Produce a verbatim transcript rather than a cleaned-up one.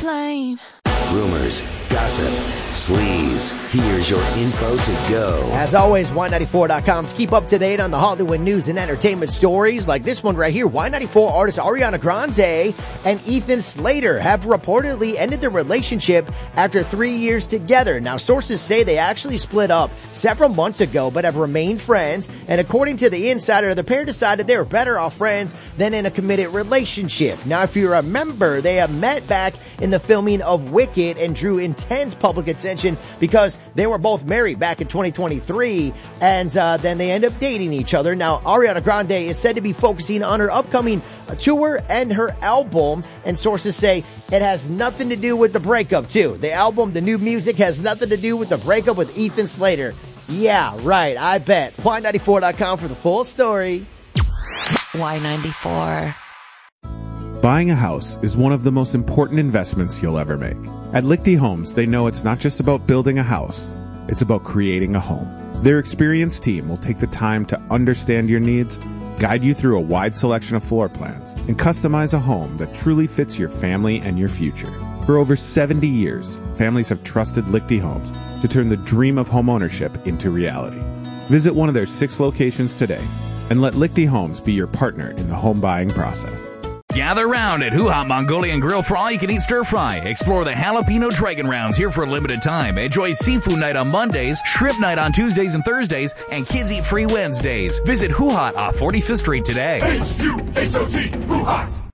plane. Rumors, gossip, sleaze. Here's your info to go. As always, Y ninety-four dot com to keep up to date on the Hollywood news and entertainment stories like this one right here. Y ninety-four artist Ariana Grande and Ethan Slater have reportedly ended their relationship after three years together. Now, sources say they actually split up several months ago but have remained friends. And according to The Insider, the pair decided they were better off friends than in a committed relationship. Now, if you remember, they have met back in the filming of Wicked and drew intense public attention because they were both married back in twenty twenty-three, and uh, then they end up dating each other. Now, Ariana Grande is said to be focusing on her upcoming tour and her album, and sources say it has nothing to do with the breakup, too. The album, the new music, has nothing to do with the breakup with Ethan Slater. Yeah, right, I bet. Y ninety-four dot com for the full story. Y ninety-four. Buying a house is one of the most important investments you'll ever make. At Lichty Homes, they know it's not just about building a house, it's about creating a home. Their experienced team will take the time to understand your needs, guide you through a wide selection of floor plans, and customize a home that truly fits your family and your future. For over seventy years, families have trusted Lichty Homes to turn the dream of homeownership into reality. Visit one of their six locations today and let Lichty Homes be your partner in the home buying process. Gather round at Hoo Ha Mongolian Grill for all-you-can-eat stir-fry. Explore the Jalapeno Dragon Rounds here for a limited time. Enjoy seafood night on Mondays, shrimp night on Tuesdays and Thursdays, and kids eat free Wednesdays. Visit Hoo Ha off forty-fifth Street today. H U H O T, Hoo Hot.